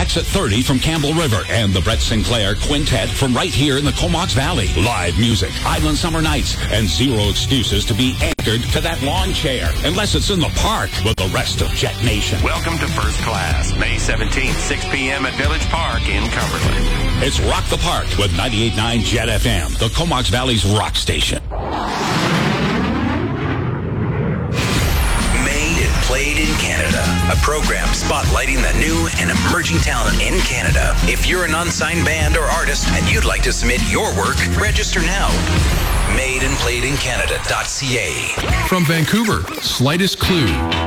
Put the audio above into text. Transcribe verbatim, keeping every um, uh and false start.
Exit thirty from Campbell River, and the Brett Sinclair Quintet from right here in the Comox Valley. Live music, island summer nights, and zero excuses to be anchored to that lawn chair, unless it's in the park with the rest of Jet Nation. Welcome to First Class, May seventeenth, six p.m. at Village Park in Cumberland. It's Rock the Park with ninety-eight point nine Jet F M, the Comox Valley's rock station. Played in Canada, a program spotlighting the new and emerging talent in Canada. If you're an unsigned band or artist and you'd like to submit your work, register now. made and played in Canada dot c a. From Vancouver, Slightest Clue.